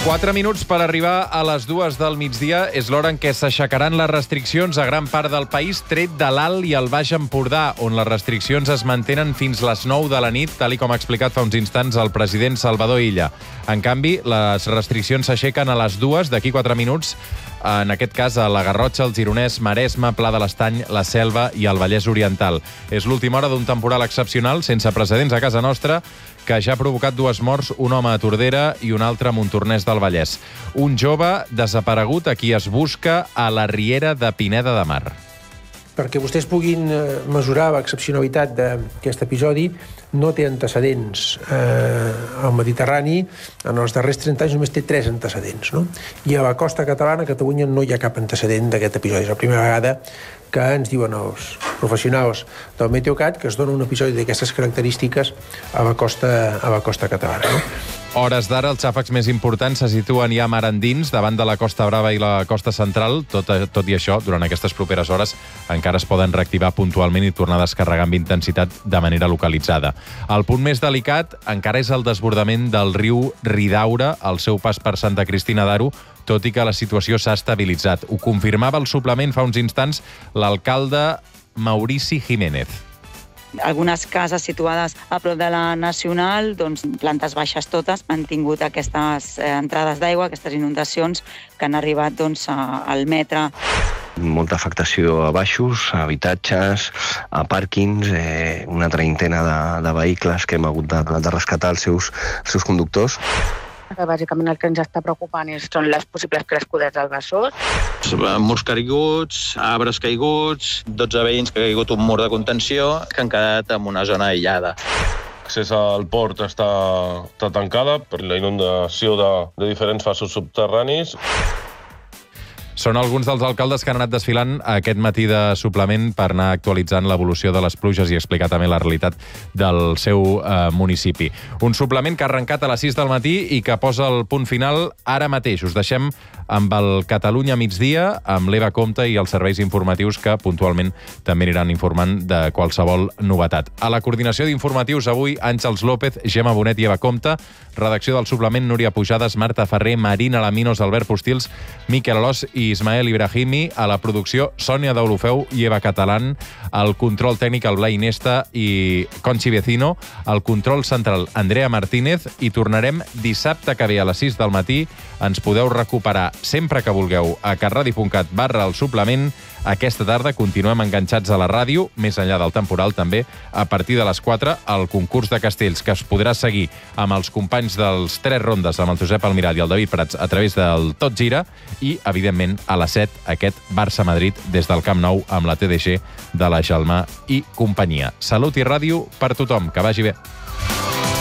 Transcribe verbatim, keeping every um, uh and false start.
Quatre minuts per arribar a les dues del migdia. És l'hora en què s'aixecaran les restriccions a gran part del país, tret de l'Alt i el Baix Empordà, on les restriccions es mantenen fins les nou de la nit, tal i com ha explicat fa uns instants el president Salvador Illa. En canvi, les restriccions s'aixequen a les dues, d'aquí quatre minuts, en aquest cas a la Garrotxa, el Gironès, Maresme, Pla de l'Estany, la Selva i el Vallès Oriental. És l'última hora d'un temporal excepcional, sense precedents a casa nostra, que ja ha provocat dues morts, un home a Tordera i un altre a Montornès del Vallès. Un jove desaparegut a qui es busca a la Riera de Pineda de Mar. Perquè vostès puguin mesurar l'excepcionalitat d'aquest episodi, no té antecedents. Eh, al Mediterrani, en els darrers trenta anys, només té tres antecedents. No? I a la costa catalana, a Catalunya, no hi ha cap antecedent d'aquest episodi. És la primera vegada que ens diuen els professionals del Meteocat que es dona un episodi d'aquestes característiques a la costa, a la costa catalana. No? Hores d'ara, els xàfecs més importants se situen ja mar endins, davant de la Costa Brava i la Costa Central. Tot, tot i això, durant aquestes properes hores, encara es poden reactivar puntualment i tornar a descarregar amb intensitat de manera localitzada. El punt més delicat encara és el desbordament del riu Ridaura al seu pas per Santa Cristina d'Aro, tot i que la situació s'ha estabilitzat. Ho confirmava el suplement fa uns instants l'alcalde Maurici Jiménez. Algunes cases situades a prop de la Nacional, doncs, plantes baixes totes, han tingut aquestes entrades d'aigua, aquestes inundacions que han arribat doncs, al metre. Molta afectació a baixos, a habitatges, a pàrquings, eh, una treintena de, de vehicles que hem hagut de, de rescatar els seus, els seus conductors. Bàsicament el que ens està preocupant són les possibles crescudes del Besòs. Murs caiguts, arbres caiguts, dotze veïns que ha caigut un mur de contenció que han quedat en una zona aïllada. L'accés al port està, està tancada per la inundació de, de diferents fasos subterranis. Són alguns dels alcaldes que han anat desfilant aquest matí de suplement per anar actualitzant l'evolució de les pluges i explicar també la realitat del seu eh, municipi. Un suplement que ha arrencat a les sis del matí i que posa el punt final ara mateix. Us deixem amb el Catalunya migdia, amb l'Eva Compte i els serveis informatius que puntualment també aniran informant de qualsevol novetat. A la coordinació d'informatius avui, Àngels López, Gemma Bonet i Eva Compte. Redacció del suplement, Núria Pujades, Marta Ferrer, Marina Laminos, Albert Postils, Miquel Alòs i Ismael Ibrahimi. A la producció, Sònia Deulofeu i Eva Catalán. Al control tècnic, el Blai Nesta i Conchi Vecino. Al control central, Andrea Martínez. I tornarem dissabte que ve a les sis del matí. Ens podeu recuperar sempre que vulgueu a carradi.cat barra el suplement. Aquesta tarda continuem enganxats a la ràdio, més enllà del temporal també, a partir de les quatre, el concurs de castells, que es podrà seguir amb els companys dels Tres Rondes, amb el Josep Almirat i el David Prats, a través del Tot Gira, i, evidentment, a les set, aquest Barça-Madrid des del Camp Nou amb la T D G de la Gelmà i companyia. Salut i ràdio per tothom. Que vagi bé.